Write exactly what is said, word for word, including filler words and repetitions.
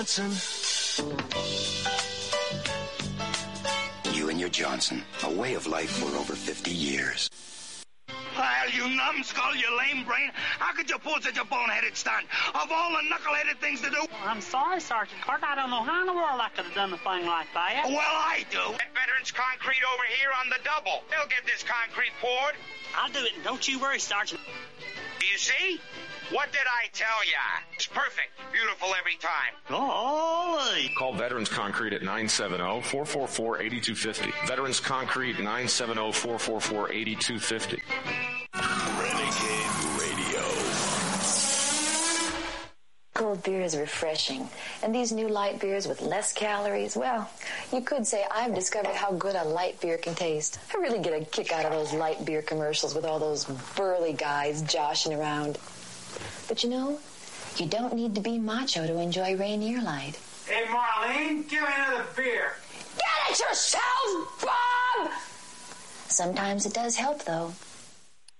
Johnson. You and your Johnson, a way of life for over fifty years. Well, you numbskull, you lame brain. How could you pull such a boneheaded stunt? Of all the knuckleheaded things to do. Well, I'm sorry, Sergeant Clark. I don't know how in the world I could have done a thing like that. Well, I do. That Veterans Concrete over here on the double. They'll get this concrete poured. I'll do it, and don't you worry, Sergeant. Do you see? What did I tell ya? It's perfect. Beautiful every time. Golly. Call Veterans Concrete at nine seven zero, four four four, eight two five zero. Veterans Concrete, nine seven zero, four four four, eight two five zero. Renegade Radio. Cold beer is refreshing. And these new light beers with less calories, well, you could say I've discovered how good a light beer can taste. I really get a kick out of those light beer commercials with all those burly guys joshing around. But you know, you don't need to be macho to enjoy Rainier Light. Hey, Marlene, give me another beer. Get it yourself, Bob! Sometimes it does help, though.